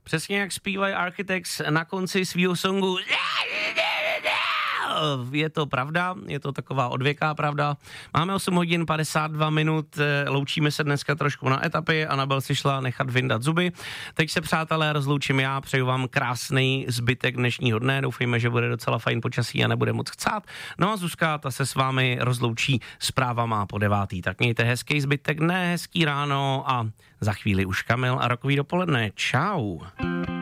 Přesně jak zpívají Architects na konci svýho songu. Je to pravda, je to taková odvěká pravda. Máme 8 hodin 52 minut, loučíme se dneska trošku na etapy, Anabel si šla nechat vyndat zuby. Teď se, přátelé, rozloučím já, přeju vám krásný zbytek dnešního dne, doufejme, že bude docela fajn počasí a nebude moc chcát. No a Zuzka, ta se s vámi rozloučí zprávama po 9. Tak mějte hezký zbytek dne, hezký ráno a za chvíli už Kamil a rokový dopoledne. Čau.